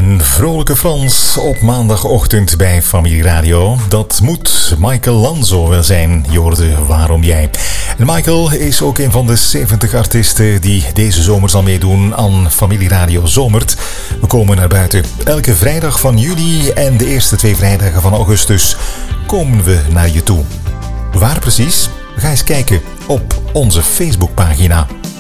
Een vrolijke Frans op maandagochtend bij Familie Radio. Dat moet Michael Lanzo wel zijn. Je hoorde Waarom Jij. En Michael is ook een van de 70 artiesten die deze zomer zal meedoen aan Familie Radio Zomert. We komen naar buiten. Elke vrijdag van juli en de eerste 2 vrijdagen van augustus komen we naar je toe. Waar precies? Ga eens kijken op onze Facebookpagina.